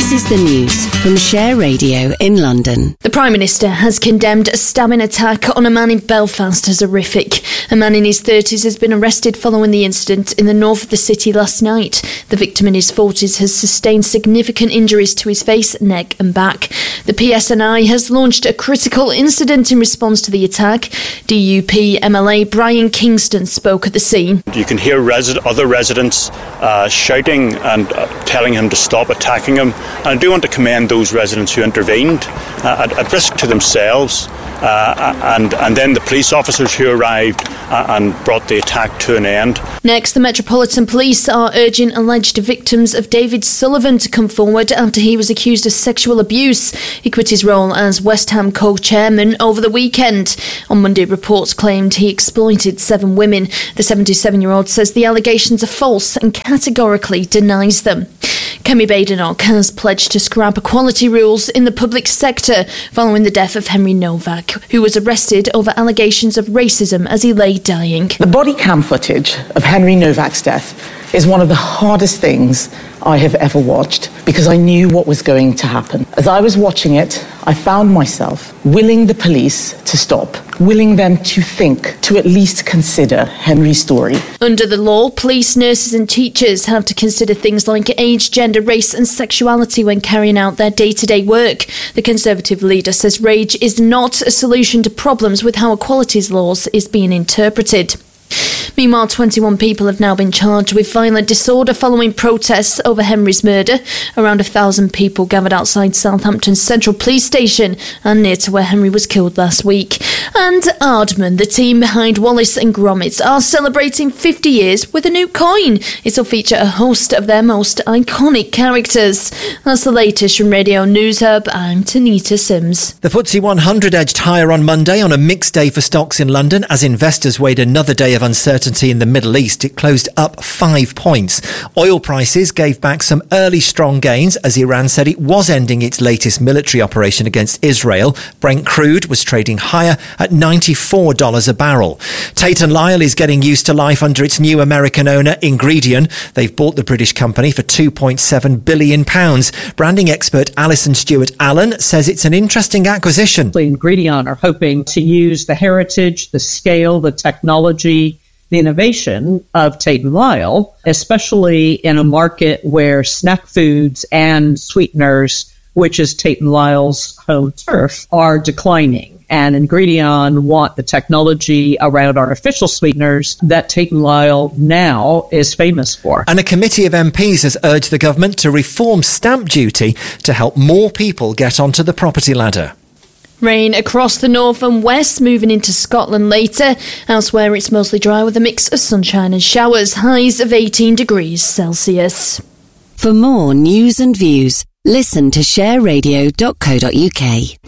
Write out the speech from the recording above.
This is the news from Share Radio in London. The Prime Minister has condemned a stabbing attack on a man in Belfast as horrific. A man in his 30s has been arrested following the incident in the north of the city last night. The victim in his 40s has sustained significant injuries to his face, neck and back. The PSNI has launched a critical incident in response to the attack. DUP MLA Brian Kingston spoke at the scene. You can hear other residents shouting and telling him to stop attacking him. And I do want to commend those residents who intervened at risk to themselves and then the police officers who arrived and brought the attack to an end. Next, the Metropolitan Police are urging alleged victims of David Sullivan to come forward after he was accused of sexual abuse. He quit his role as West Ham co-chairman over the weekend. On Monday, reports claimed he exploited 7 women. The 77-year-old says the allegations are false and categorically denies them. Kemi Badenoch has pledged to scrap equality rules in the public sector following the death of Henry Novak, who was arrested over allegations of racism as he lay dying. The body cam footage of Henry Novak's death is one of the hardest things I have ever watched because I knew what was going to happen. As I was watching it, I found myself willing the police to stop, willing them to think, to at least consider Henry's story. Under the law, police, nurses and teachers have to consider things like age, gender, race and sexuality when carrying out their day-to-day work. The Conservative leader says rage is not a solution to problems with how equalities laws is being interpreted. Meanwhile, 21 people have now been charged with violent disorder following protests over Henry's murder. Around 1,000 people gathered outside Southampton's Central Police Station and near to where Henry was killed last week. And Aardman, the team behind Wallace and Gromit, are celebrating 50 years with a new coin. It'll feature a host of their most iconic characters. That's the latest from Radio News Hub. I'm Tanita Sims. The FTSE 100 edged higher on Monday on a mixed day for stocks in London as investors weighed another day of uncertainty in the Middle East. It closed up 5 points. Oil prices gave back some early strong gains as Iran said it was ending its latest military operation against Israel. Brent crude was trading higher at $94 a barrel. Tate & Lyle is getting used to life under its new American owner, Ingredion. They've bought the British company for £2.7 billion. Branding expert Alison Stewart-Allen says it's an interesting acquisition. Ingredion are hoping to use the heritage, the scale, the technology, the innovation of Tate & Lyle, especially in a market where snack foods and sweeteners, which is Tate & Lyle's home turf, are declining. And Ingredion want the technology around artificial sweeteners that Tate & Lyle now is famous for. And a committee of MPs has urged the government to reform stamp duty to help more people get onto the property ladder. Rain across the north and west, moving into Scotland later. Elsewhere, it's mostly dry with a mix of sunshine and showers, highs of 18 degrees Celsius. For more news and views, listen to shareradio.co.uk.